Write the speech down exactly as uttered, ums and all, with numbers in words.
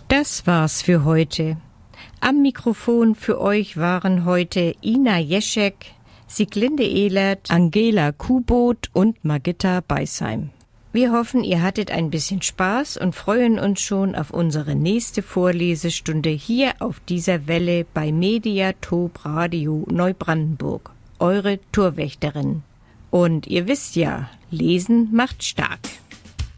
Das war's für heute. Am Mikrofon für euch waren heute Ina Jeschek, Sieglinde Ehlert, Angela Kubot und Margitta Beisheim. Wir hoffen, ihr hattet ein bisschen Spaß und freuen uns schon auf unsere nächste Vorlesestunde hier auf dieser Welle bei Mediatop Radio Neubrandenburg. Eure Torwächterin. Und ihr wisst ja, Lesen macht stark.